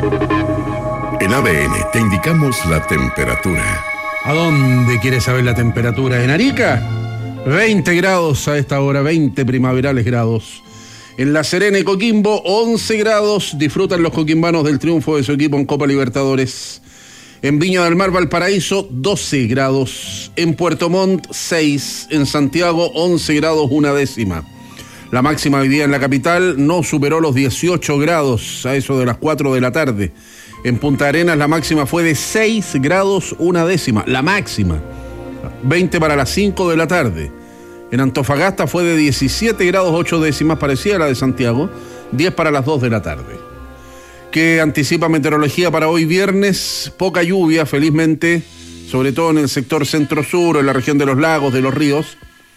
En ADN te indicamos la temperatura. ¿A dónde quieres saber la temperatura? ¿En Arica? 20 grados a esta hora, 20 primaverales grados. En La Serena y Coquimbo, 11 grados. Disfrutan los coquimbanos del triunfo de su equipo en Copa Libertadores. En Viña del Mar, Valparaíso, 12 grados. En Puerto Montt, 6. En Santiago, 11 grados, 1/10. La máxima hoy día en la capital no superó los 18 grados a eso de las 4 de la tarde. En Punta Arenas la máxima fue de 6 grados 1/10, la máxima. 20 para las 5 de la tarde. En Antofagasta fue de 17 grados 8/10, parecida a la de Santiago, 10 para las 2 de la tarde. ¿Qué anticipa meteorología para hoy viernes? Poca lluvia, felizmente, sobre todo en el sector centro-sur, en la región de los lagos, de los ríos.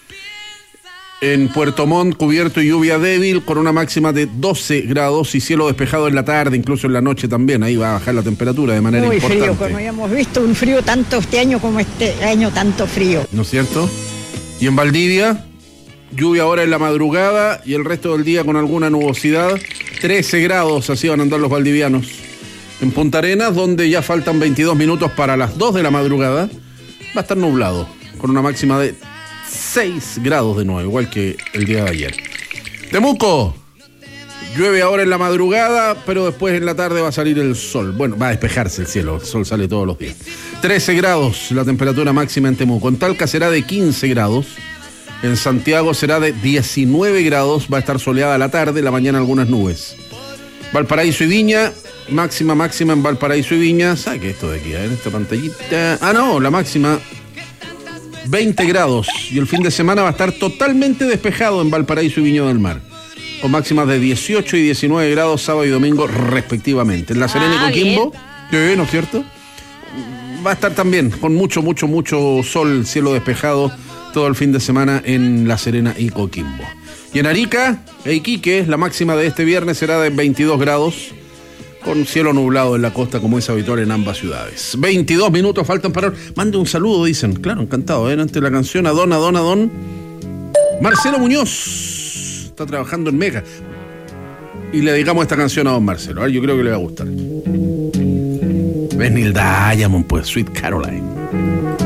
En Puerto Montt, cubierto y lluvia débil, con una máxima de 12 grados y cielo despejado en la tarde, incluso en la noche también. Ahí va a bajar la temperatura de manera muy importante. Muy frío, como habíamos visto, un frío tanto este año como este año, tanto frío. ¿No es cierto? Y en Valdivia, lluvia ahora en la madrugada y el resto del día con alguna nubosidad. 13 grados, así van a andar los valdivianos. En Punta Arenas, donde ya faltan 22 minutos para las 2 de la madrugada, va a estar nublado, con una máxima de 6 grados de nuevo, igual que el día de ayer. Temuco, llueve ahora en la madrugada, pero después en la tarde va a salir el sol. Bueno, va a despejarse el cielo, el sol sale todos los días. 13 grados la temperatura máxima en Temuco. En Talca será de 15 grados. En Santiago será de 19 grados, va a estar soleada la tarde, la mañana algunas nubes. Valparaíso y Viña, máxima en Valparaíso y Viña. Saque esto de aquí, en esta pantallita. La máxima 20 grados. Y el fin de semana va a estar totalmente despejado en Valparaíso y Viña del Mar, con máximas de 18 y 19 grados sábado y domingo respectivamente. En La Serena y Coquimbo, ¿no es cierto? Va a estar también con mucho sol, cielo despejado todo el fin de semana en La Serena y Coquimbo. Y en Arica e Iquique, la máxima de este viernes será de 22 grados, con cielo nublado en la costa, como es habitual en ambas ciudades. 22 minutos faltan para... Mande un saludo, dicen. Claro, encantado, ante la canción a don Marcelo Muñoz. Está trabajando en Mega. Y le dedicamos esta canción a don Marcelo. A ver, yo creo que le va a gustar. Es Neil Diamond, pues, Sweet Caroline.